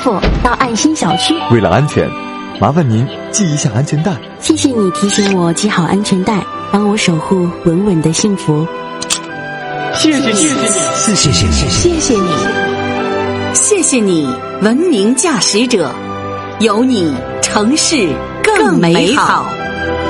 傅到爱心小区。 为了安全，麻烦您系一下安全带。 谢谢你提醒我系好安全带，帮我守护稳稳的幸福。 谢谢你， 谢谢你， 谢谢你，谢谢你，文明驾驶者，有你城市更美好。